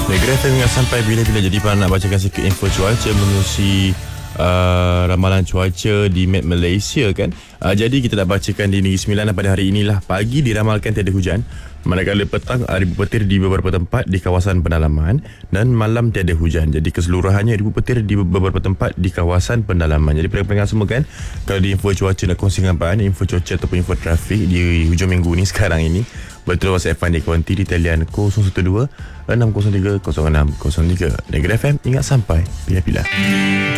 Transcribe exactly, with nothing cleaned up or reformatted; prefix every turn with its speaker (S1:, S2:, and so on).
S1: Negeri F M ingat sampai bila-bila. Jadi Pak nak bacakan sikit info cuaca menerusi uh, ramalan cuaca di map Malaysia kan. Uh, jadi kita nak bacakan di Negeri Sembilan pada hari inilah. Pagi diramalkan tiada hujan, manakala petang ribu petir di beberapa tempat di kawasan pendalaman, dan malam tiada hujan. Jadi keseluruhannya ribu petir di beberapa tempat di kawasan pendalaman. Jadi pendengar semua kan, kalau di info cuaca nak kongsi dengan Pak, info cuaca ataupun info trafik di hujung minggu ni sekarang ini, betul WhatsApp Fandi Konti di talian kosong satu dua enam kosong tiga kosong enam kosong tiga. Negeri F M ingat sampai bila-bila.